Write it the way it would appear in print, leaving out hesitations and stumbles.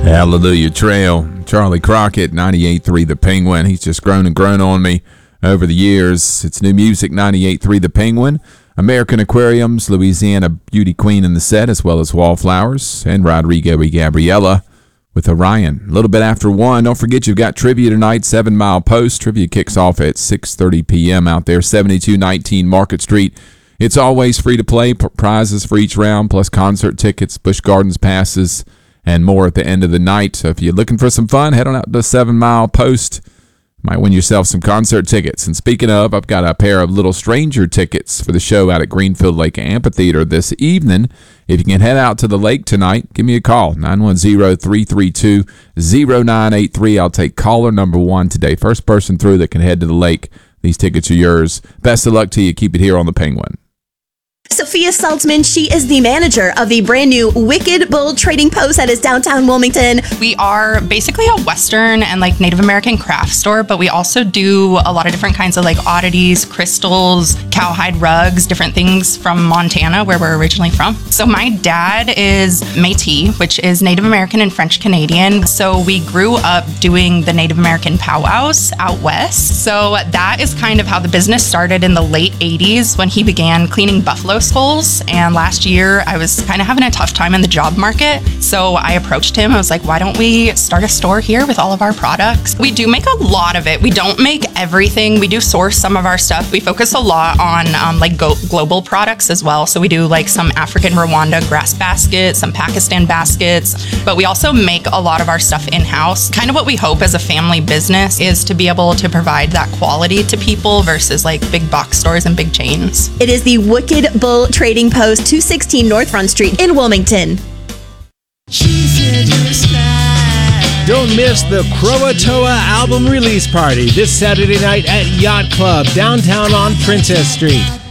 Hallelujah Trail. Charlie Crockett, 98.3 The Penguin. He's just grown and grown on me over the years. It's new music, 98.3 The Penguin. American Aquariums, Louisiana Beauty Queen in the set, as well as Wallflowers, and Rodrigo y Gabriela with Orion. A little bit after 1. Don't forget you've got trivia tonight, 7 Mile Post. Trivia kicks off at 6:30 p.m. out there, 7219 Market Street. It's always free to play, prizes for each round, plus concert tickets, Busch Gardens passes, and more at the end of the night. So if you're looking for some fun, head on out to 7 Mile Post. Might win yourself some concert tickets. And speaking of, I've got a pair of Little Stranger tickets for the show out at Greenfield Lake Amphitheater this evening. If you can head out to the lake tonight, give me a call, 910-332-0983. I'll take caller number 1 today. First person through that can head to the lake. These tickets are yours. Best of luck to you. Keep it here on The Penguin. Sophia Saltzman, she is the manager of the brand new Wicked Bull Trading Post that is downtown Wilmington. We are basically a Western and Native American craft store, but we also do a lot of different kinds of oddities, crystals, cowhide rugs, different things from Montana, where we're originally from. So my dad is Métis, which is Native American and French Canadian. So we grew up doing the Native American powwows out west. So that is kind of how the business started in the late 80s when he began cleaning buffalo skulls. And last year I was kind of having a tough time in the job market. So I approached him. I was like, why don't we start a store here with all of our products? We do make a lot of it. We don't make everything. We do source some of our stuff. We focus a lot on global products as well. So we do some African Rwanda grass baskets, some Pakistan baskets, but we also make a lot of our stuff in-house. Kind of what we hope as a family business is to be able to provide that quality to people versus big box stores and big chains. It is the Wicked Bull Trading Post, 216 North Front Street in Wilmington. Don't miss the Croatoa album release party this Saturday night at Yacht Club, downtown on Princess Street.